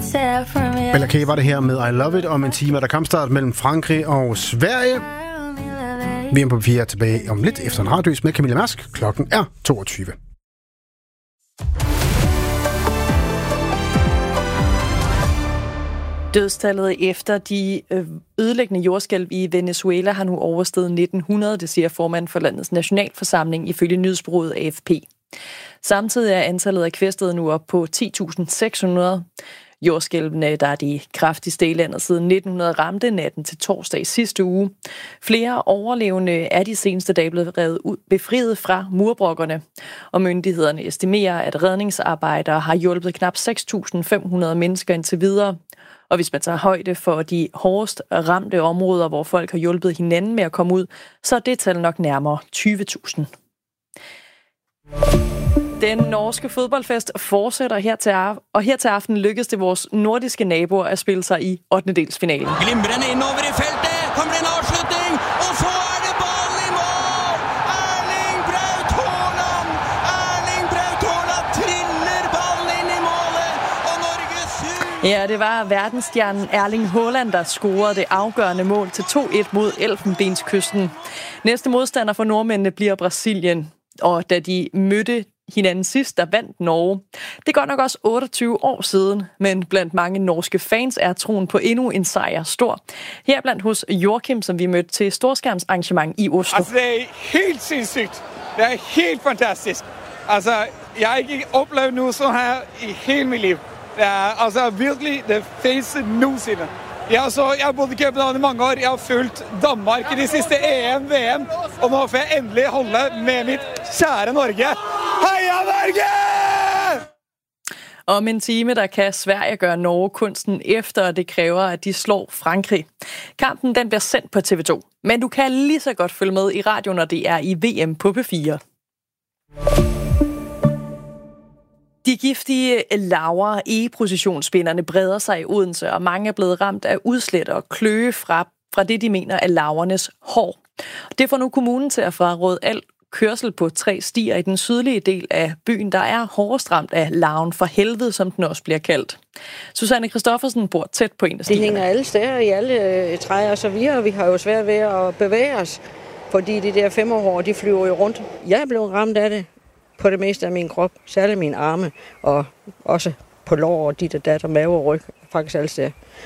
Bella K var det her med I Love It om en time, der kampstart mellem Frankrig og Sverige. Vi er på 4 tilbage om lidt efter en radios med Camilla Mærsk. Klokken er 22. Dødstallet efter de ødelæggende jordskælv i Venezuela har nu oversteget 1900, det siger formanden for landets nationalforsamling ifølge nyhedsbureauet AFP. Samtidig er antallet af kvæstede nu op på 10.600. Jordskælvene, der er de kraftigste i landet siden 1900, ramte natten til torsdag sidste uge. Flere overlevende er de seneste dage blevet befriet fra murbrokkerne, og myndighederne estimerer, at redningsarbejdere har hjulpet knap 6.500 mennesker indtil videre. Og hvis man tager højde for de hårdest ramte områder, hvor folk har hjulpet hinanden med at komme ud, så er det tal nok nærmere 20.000. Den norske fodboldfest fortsætter her til aften lykkedes det vores nordiske naboer at spille sig i 8. finalen. Glimrende indover i feltet, kommer det en afslutning, og så er det ball i mål! Erling Braut Haaland! Erling Braut Haaland triller ballen ind i målet, og Norge sur! Ja, det var verdensstjernen Erling Haaland, der scorede det afgørende mål til 2-1 mod Elfenbenskysten. Næste modstander for nordmændene bliver Brasilien, og da de mødte hinanden sidst, der vandt Norge. Det er godt nok også 28 år siden, men blandt mange norske fans er troen på endnu en sejr stor. Her blandt hos Joachim, som vi mødte til storskærmsarrangement i Oslo. Altså, det er helt sindssygt. Det er helt fantastisk. Altså, jeg har ikke oplevet noget så her i hele mit liv. Det er altså virkelig det fedeste nogensinde. Jeg har bodd i København i mange år. Jeg har fulgt Danmark i de sidste EM, VM, og nu får jeg endelig holde med mit kære Norge. Heia Norge! Om en time, der kan Sverige gøre Norge kunsten efter, og det kræver, at de slår Frankrig. Kampen den bliver sendt på TV2, men du kan lige så godt følge med i radioen, når det er i VM på P4. De giftige laver e-positionsspinderne breder sig i Odense, og mange er blevet ramt af udslæt og kløe fra det, de mener er lavernes hår. Det får nu kommunen til at fraråde al kørsel på 3 stier i den sydlige del af byen, der er hårdest ramt af larven for helvede, som den også bliver kaldt. Susanne Christoffersen bor tæt på en af stierne. De hænger alle steder i alle træer og så videre. Vi har jo svært ved at bevæge os, fordi de der 5-årige, de flyver jo rundt. Jeg er blevet ramt af det på det meste af min krop, særligt mine arme, og også på lår og dit og dat og mave og ryg, faktisk alle steder.